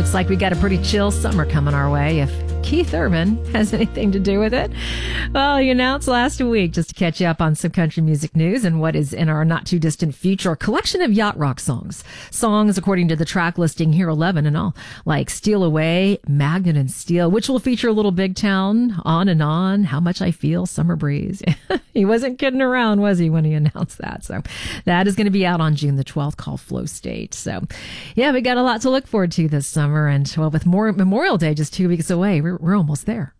Looks like we got a pretty chill summer coming our way. If Keith Urban has anything to do with it, well, he announced last week, just to catch you up on some country music news and what is in our not too distant future, a collection of yacht rock songs. Songs, according to the track listing here, 11 and all, like Steal Away, Magnet and Steel, which will feature a little Big Town, On and On, How Much I Feel, Summer Breeze. He wasn't kidding around, was he, when he announced that? So that is going to be out on June the 12th, called Flow State. So yeah, we got a lot to look forward to this summer. And well, with more Memorial Day just 2 weeks away, we're almost there.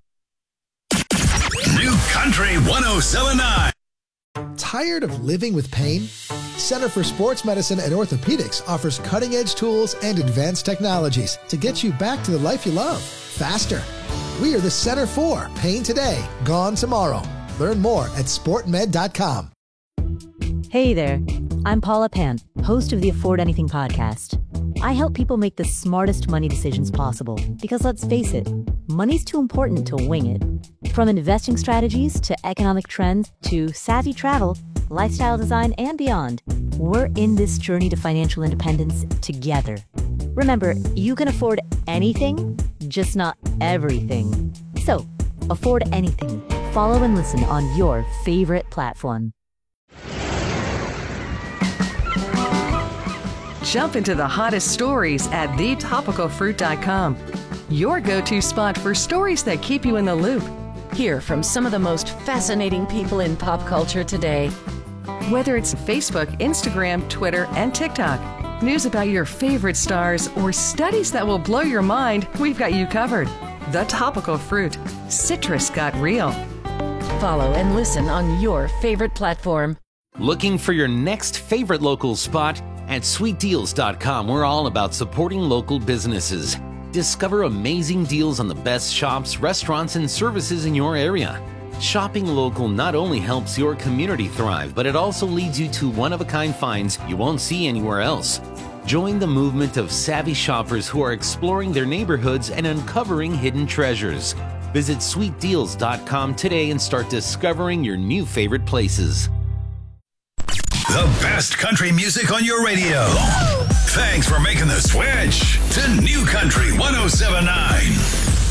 New Country 107.9. Tired of living with pain? Center for Sports Medicine and Orthopedics offers cutting-edge tools and advanced technologies to get you back to the life you love faster. We are the Center for Pain Today, Gone Tomorrow. Learn more at sportmed.com. Hey there, I'm Paula Pant, host of the Afford Anything podcast. I help people make the smartest money decisions possible because, let's face it, money's too important to wing it. From investing strategies to economic trends to savvy travel, lifestyle design, and beyond, we're in this journey to financial independence together. Remember, you can afford anything, just not everything. So, afford anything. Follow and listen on your favorite platform. Jump into the hottest stories at thetopicalfruit.com. Your go-to spot for stories that keep you in the loop. Hear from some of the most fascinating people in pop culture today. Whether it's Facebook, Instagram, Twitter, and TikTok, news about your favorite stars, or studies that will blow your mind, we've got you covered. The Topical Fruit. Citrus got real. Follow and listen on your favorite platform. Looking for your next favorite local spot? At sweetdeals.com, we're all about supporting local businesses. Discover amazing deals on the best shops, restaurants, and services in your area. Shopping local not only helps your community thrive, but it also leads you to one-of-a-kind finds you won't see anywhere else. Join the movement of savvy shoppers who are exploring their neighborhoods and uncovering hidden treasures. Visit sweetdeals.com today and start discovering your new favorite places. The best country music on your radio. Thanks for making the switch to New Country 107.9.